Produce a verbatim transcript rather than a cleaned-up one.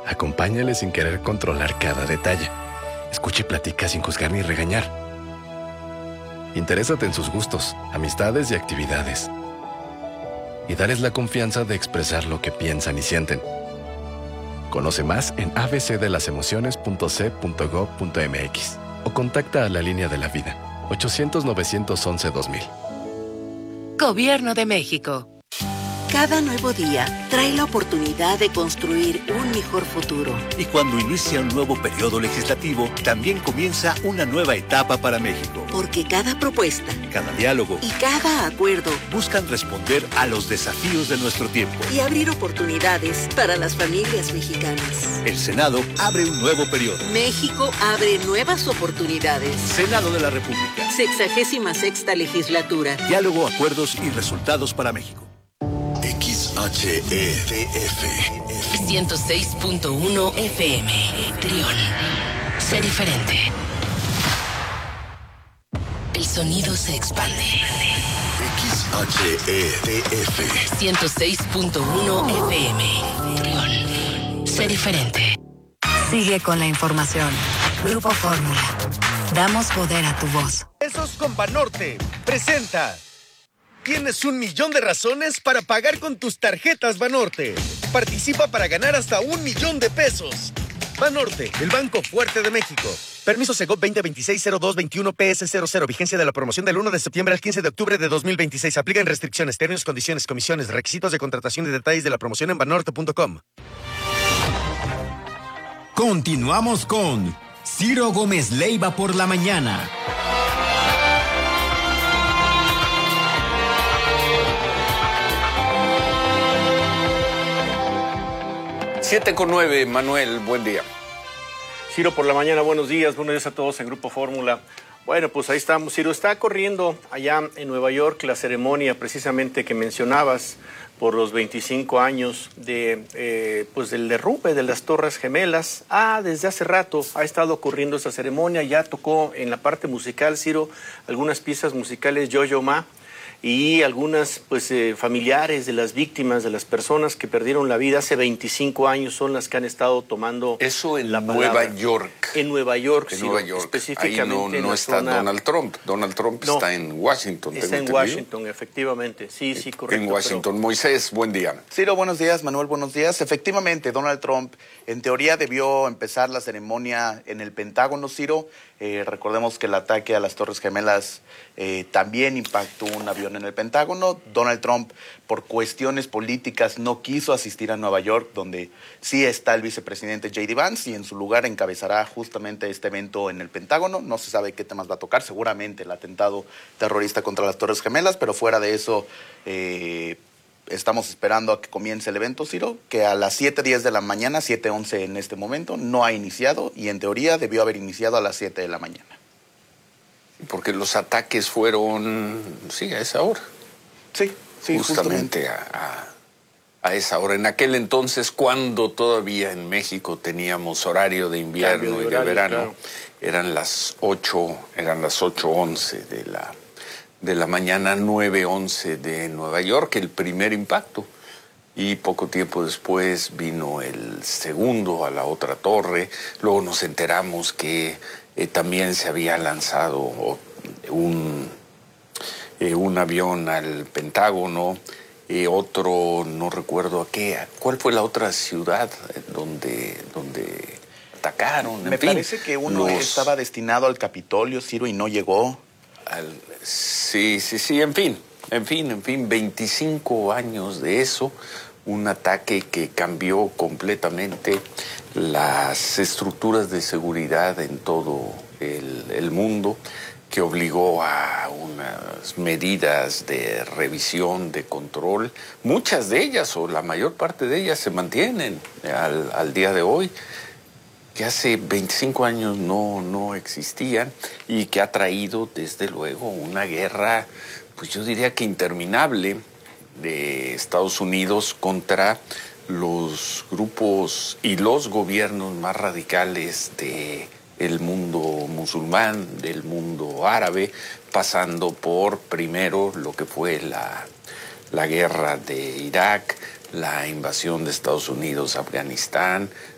Acompáñale sin querer controlar cada detalle. Escuche y platica sin juzgar ni regañar. Interésate en sus gustos, amistades y actividades. Y dales la confianza de expresar lo que piensan y sienten. Conoce más en a b c de las emociones punto c punto gov punto m x o contacta a la línea de la vida ochocientos, novecientos once, dos mil. Gobierno de México. Cada nuevo día trae la oportunidad de construir un mejor futuro. Y cuando inicia un nuevo periodo legislativo, también comienza una nueva etapa para México. Porque cada propuesta, cada diálogo y cada acuerdo buscan responder a los desafíos de nuestro tiempo y abrir oportunidades para las familias mexicanas. El Senado abre un nuevo periodo. México abre nuevas oportunidades. Senado de la República. Sexagésima sexta legislatura. Diálogo, acuerdos y resultados para México. X H E D F ciento seis punto uno F M. Trión. Sé diferente. El sonido se expande. X H E D F ciento seis punto uno F M. Trión. Sé diferente. Sigue con la información. Grupo Fórmula. Damos poder a tu voz. Pesos con Banorte presenta. Tienes un millón de razones para pagar con tus tarjetas Banorte. Participa para ganar hasta un millón de pesos. Banorte, el banco fuerte de México. Permiso Segov veinte veintiséis cero dos veintiuno P S cero cero. Vigencia de la promoción del uno de septiembre al quince de octubre de dos mil veintiséis. Aplican restricciones, términos, condiciones, comisiones, requisitos de contratación y detalles de la promoción en banorte punto com. Continuamos con Ciro Gómez Leiva por la mañana. siete con nueve, Manuel, buen día. Ciro por la mañana, buenos días, buenos días a todos en Grupo Fórmula. Bueno, pues ahí estamos, Ciro. Está corriendo allá en Nueva York la ceremonia precisamente que mencionabas por los veinticinco años de, eh, pues del derrumbe de las Torres Gemelas. Ah, desde hace rato ha estado ocurriendo esa ceremonia, ya tocó en la parte musical, Ciro, algunas piezas musicales Yo-Yo Ma, y algunas pues eh, familiares de las víctimas, de las personas que perdieron la vida hace veinticinco años son las que han estado tomando eso en la Nueva York. En Nueva York, en sí, Nueva York. Específicamente. Ahí no, no está zona... Donald Trump. Donald Trump no, está en Washington. Está en Washington, efectivamente. Sí, sí, correcto. En Washington. Pero... Moisés, buen día. Ciro, buenos días. Manuel, buenos días. Efectivamente, Donald Trump en teoría debió empezar la ceremonia en el Pentágono, Ciro. Eh, recordemos que el ataque a las Torres Gemelas eh, también impactó un avión en el Pentágono. Donald Trump, por cuestiones políticas, no quiso asistir a Nueva York, donde sí está el vicepresidente J D Vance, y en su lugar encabezará justamente este evento en el Pentágono. No se sabe qué temas va a tocar, seguramente el atentado terrorista contra las Torres Gemelas, pero fuera de eso... Eh, Estamos esperando a que comience el evento, Ciro, que a las siete diez de la mañana, siete once en este momento, no ha iniciado y en teoría debió haber iniciado a las siete de la mañana. Porque los ataques fueron, sí, a esa hora. Sí, sí, justamente, justamente. A, a, a esa hora. En aquel entonces, cuando todavía en México teníamos horario de invierno de y horario, de verano, claro. eran las ocho, eran las ocho once de la... de la mañana, nueve once de Nueva York, el primer impacto. Y poco tiempo después vino el segundo a la otra torre. Luego nos enteramos que eh, también se había lanzado un, eh, un avión al Pentágono. Eh, otro, no recuerdo a qué. ¿Cuál fue la otra ciudad donde, donde atacaron? Me en fin, parece que uno los... estaba destinado al Capitolio, Ciro, y no llegó. Al, sí, sí, sí, en fin, en fin, en fin, veinticinco años de eso, un ataque que cambió completamente las estructuras de seguridad en todo el, el mundo, que obligó a unas medidas de revisión, de control. Muchas de ellas, o la mayor parte de ellas, se mantienen al, al día de hoy, que hace veinticinco años no, no existían y que ha traído, desde luego, una guerra, pues yo diría que interminable, de Estados Unidos contra los grupos y los gobiernos más radicales del mundo musulmán, del mundo árabe, pasando por, primero, lo que fue la, la guerra de Irak, la invasión de Estados Unidos a Afganistán,